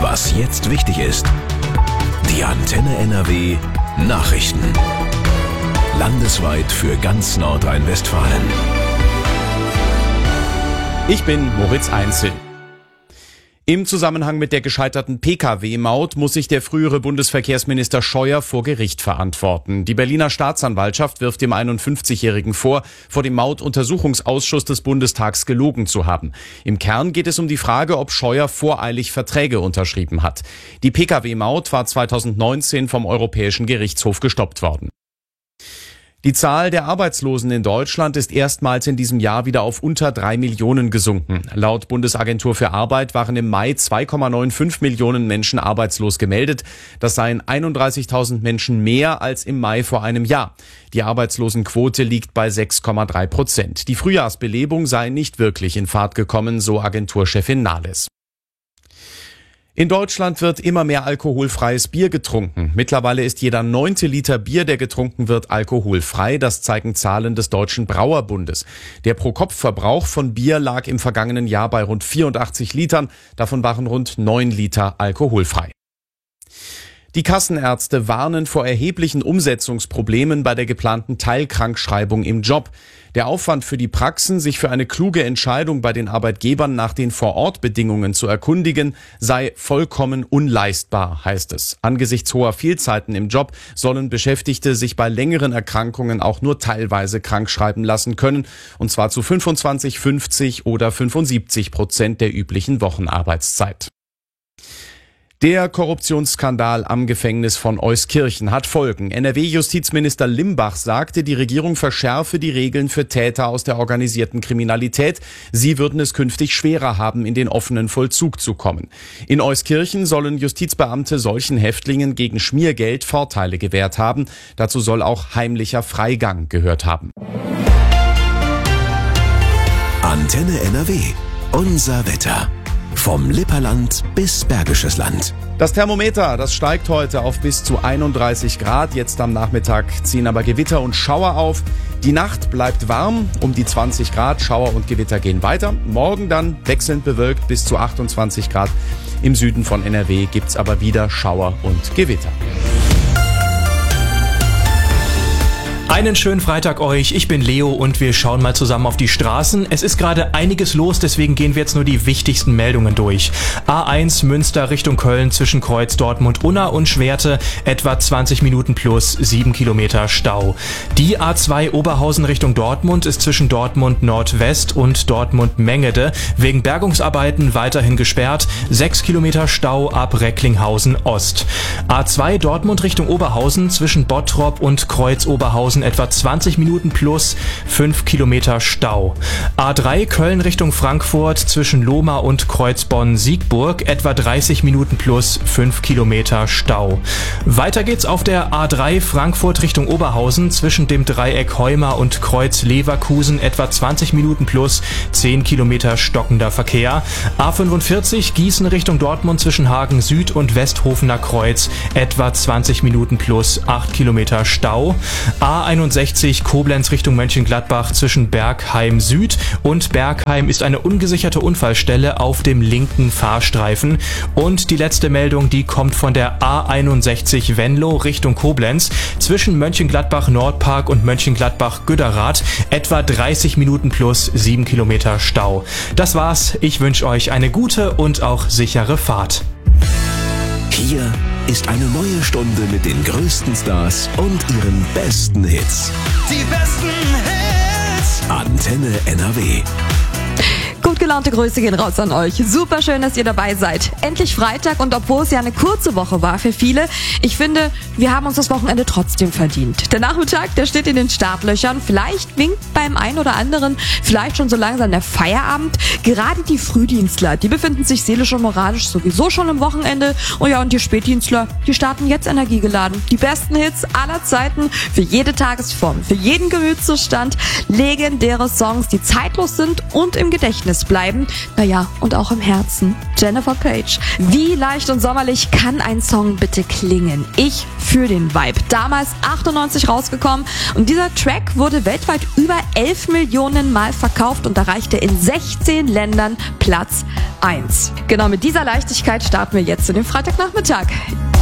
Was jetzt wichtig ist. Die Antenne NRW Nachrichten. Landesweit für ganz Nordrhein-Westfalen. Ich bin Moritz Einzel. Im Zusammenhang mit der gescheiterten Pkw-Maut muss sich der frühere Bundesverkehrsminister Scheuer vor Gericht verantworten. Die Berliner Staatsanwaltschaft wirft dem 51-Jährigen vor dem Mautuntersuchungsausschuss des Bundestags gelogen zu haben. Im Kern geht es um die Frage, ob Scheuer voreilig Verträge unterschrieben hat. Die Pkw-Maut war 2019 vom Europäischen Gerichtshof gestoppt worden. Die Zahl der Arbeitslosen in Deutschland ist erstmals in diesem Jahr wieder auf unter 3 Millionen gesunken. Laut Bundesagentur für Arbeit waren im Mai 2,95 Millionen Menschen arbeitslos gemeldet. Das seien 31.000 Menschen mehr als im Mai vor einem Jahr. Die Arbeitslosenquote liegt bei 6,3%. Die Frühjahrsbelebung sei nicht wirklich in Fahrt gekommen, so Agenturchefin Nahles. In Deutschland wird immer mehr alkoholfreies Bier getrunken. Mittlerweile ist jeder 9. Liter Bier, der getrunken wird, alkoholfrei. Das zeigen Zahlen des Deutschen Brauerbundes. Der Pro-Kopf-Verbrauch von Bier lag im vergangenen Jahr bei rund 84 Litern. Davon waren rund 9 Liter alkoholfrei. Die Kassenärzte warnen vor erheblichen Umsetzungsproblemen bei der geplanten Teilkrankschreibung im Job. Der Aufwand für die Praxen, sich für eine kluge Entscheidung bei den Arbeitgebern nach den Vorortbedingungen zu erkundigen, sei vollkommen unleistbar, heißt es. Angesichts hoher Fehlzeiten im Job sollen Beschäftigte sich bei längeren Erkrankungen auch nur teilweise krankschreiben lassen können, und zwar zu 25, 50 oder 75% der üblichen Wochenarbeitszeit. Der Korruptionsskandal am Gefängnis von Euskirchen hat Folgen. NRW-Justizminister Limbach sagte, die Regierung verschärfe die Regeln für Täter aus der organisierten Kriminalität. Sie würden es künftig schwerer haben, in den offenen Vollzug zu kommen. In Euskirchen sollen Justizbeamte solchen Häftlingen gegen Schmiergeld Vorteile gewährt haben. Dazu soll auch heimlicher Freigang gehört haben. Antenne NRW. Unser Wetter. Vom Lipperland bis Bergisches Land. Das Thermometer, das steigt heute auf bis zu 31 Grad. Jetzt am Nachmittag ziehen aber Gewitter und Schauer auf. Die Nacht bleibt warm, um die 20 Grad. Schauer und Gewitter gehen weiter. Morgen dann wechselnd bewölkt bis zu 28 Grad. Im Süden von NRW gibt's aber wieder Schauer und Gewitter. Einen schönen Freitag euch, ich bin Leo und wir schauen mal zusammen auf die Straßen. Es ist gerade einiges los, deswegen gehen wir jetzt nur die wichtigsten Meldungen durch. A1 Münster Richtung Köln zwischen Kreuz Dortmund-Unna und Schwerte, etwa 20 Minuten plus 7 Kilometer Stau. Die A2 Oberhausen Richtung Dortmund ist zwischen Dortmund Nordwest und Dortmund Mengede wegen Bergungsarbeiten weiterhin gesperrt, 6 Kilometer Stau ab Recklinghausen Ost. A2 Dortmund Richtung Oberhausen zwischen Bottrop und Kreuz Oberhausen etwa 20 Minuten plus 5 Kilometer Stau. A3 Köln Richtung Frankfurt zwischen Lohmar und Kreuzbonn-Siegburg etwa 30 Minuten plus 5 Kilometer Stau. Weiter geht's auf der A3 Frankfurt Richtung Oberhausen zwischen dem Dreieck Heuma und Kreuz Leverkusen etwa 20 Minuten plus 10 Kilometer stockender Verkehr. A45 Gießen Richtung Dortmund zwischen Hagen Süd und Westhofener Kreuz etwa 20 Minuten plus 8 Kilometer Stau. A61 Koblenz Richtung Mönchengladbach zwischen Bergheim Süd und Bergheim ist eine ungesicherte Unfallstelle auf dem linken Fahrstreifen. Und die letzte Meldung, die kommt von der A61 Venlo Richtung Koblenz zwischen Mönchengladbach Nordpark und Mönchengladbach Güderath etwa 30 Minuten plus 7 Kilometer Stau. Das war's. Ich wünsche euch eine gute und auch sichere Fahrt. Hier ist eine neue Stunde mit den größten Stars und ihren besten Hits. Die besten Hits. Antenne NRW. Gut gelaunte Grüße gehen raus an euch. Super schön, dass ihr dabei seid. Endlich Freitag und obwohl es ja eine kurze Woche war für viele, ich finde, wir haben uns das Wochenende trotzdem verdient. Der Nachmittag, der steht in den Startlöchern. Vielleicht winkt beim einen oder anderen vielleicht schon so langsam der Feierabend. Gerade die Frühdienstler, die befinden sich seelisch und moralisch sowieso schon im Wochenende. Und die Spätdienstler, die starten jetzt energiegeladen. Die besten Hits aller Zeiten für jede Tagesform, für jeden Gemütszustand. Legendäre Songs, die zeitlos sind und im Gedächtnis bleiben. bleiben. Naja, und auch im Herzen. Jennifer Page. Wie leicht und sommerlich kann ein Song bitte klingen? Ich fühle den Vibe. Damals 98 rausgekommen und dieser Track wurde weltweit über 11 Millionen Mal verkauft und erreichte in 16 Ländern Platz 1. Genau mit dieser Leichtigkeit starten wir jetzt in den Freitagnachmittag.